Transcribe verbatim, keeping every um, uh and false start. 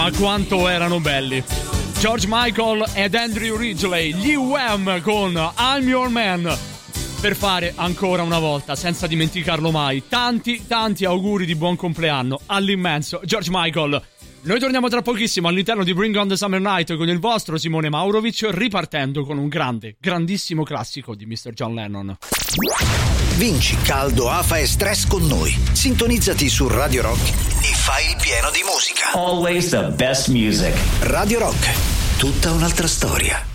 ma quanto erano belli. George Michael ed Andrew Ridgeley, gli Wham con I'm Your Man, per fare ancora una volta, senza dimenticarlo mai, tanti tanti auguri di buon compleanno all'immenso George Michael. Noi torniamo tra pochissimo all'interno di Bring on the Summer Night con il vostro Simone Maurovic, ripartendo con un grande, grandissimo classico di mister John Lennon. Vinci caldo, afa e stress con noi. Sintonizzati su Radio Rock e fai il pieno di musica. Always the best music. Radio Rock, tutta un'altra storia.